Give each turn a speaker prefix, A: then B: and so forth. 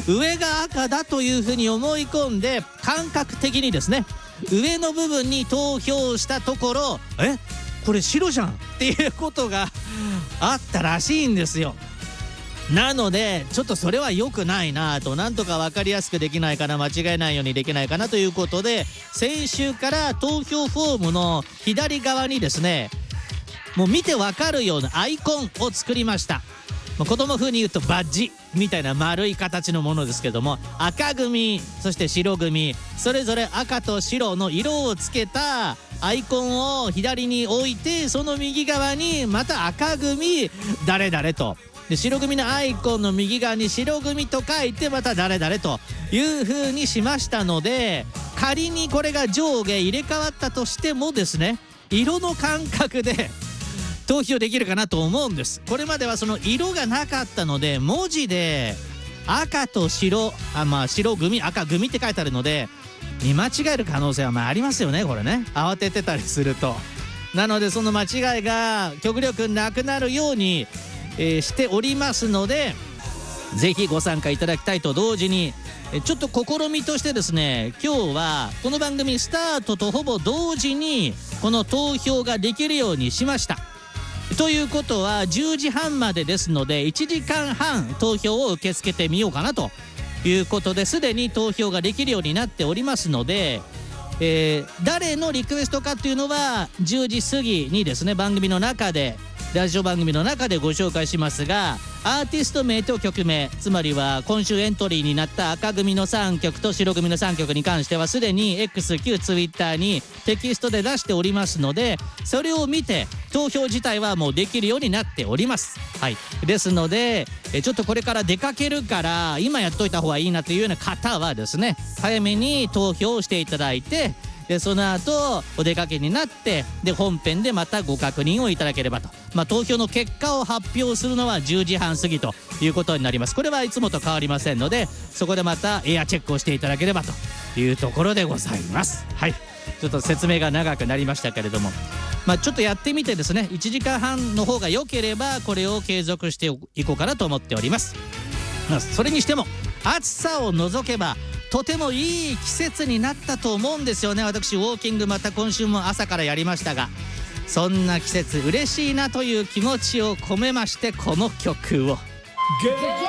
A: 上が赤だというふうに思い込んで感覚的にですね上の部分に投票したところこれ白じゃんっていうことがあったらしいんですよ。なのでちょっとそれは良くないなと、なんとか分かりやすくできないかな、間違えないようにできないかなということで、先週から投票フォームの左側にですねもう見て分かるようなアイコンを作りました。子供風に言うとバッジみたいな丸い形のものですけども、赤組そして白組それぞれ赤と白の色をつけたアイコンを左に置いて、その右側にまた赤組誰々と、で白組のアイコンの右側に白組と書いてまた誰々という風にしましたので、仮にこれが上下入れ替わったとしてもですね色の感覚で投票できるかなと思うんです。これまではその色がなかったので文字で赤と白白組赤組って書いてあるので見間違える可能性はありますよね。これね慌ててたりすると。なのでその間違いが極力なくなるようにしておりますので、ぜひご参加いただきたいと同時にちょっと試みとしてですね今日はこの番組スタートとほぼ同時にこの投票ができるようにしました。ということは10時半までですので1時間半投票を受け付けてみようかなということで、すでに投票ができるようになっておりますので、誰のリクエストかっていうのは10時過ぎにですね番組の中でラジオ番組の中でご紹介しますが、アーティスト名と曲名、つまりは今週エントリーになった赤組の3曲と白組の3曲に関してはすでに X 旧 Twitter にテキストで出しておりますので、それを見て投票自体はもうできるようになっております。ですのでちょっとこれから出かけるから今やっといた方がいいなというような方はですね早めに投票していただいて、でその後お出かけになってで本編でまたご確認をいただければと、投票の結果を発表するのは10時半過ぎということになります。これはいつもと変わりませんのでそこでまたエアチェックをしていただければというところでございます。ちょっと説明が長くなりましたけれども、ちょっとやってみてですね1時間半の方が良ければこれを継続していこうかなと思っております。それにしても暑さを除けばとてもいい季節になったと思うんですよね。私ウォーキングまた今週も朝からやりましたが、そんな季節嬉しいなという気持ちを込めましてこの曲を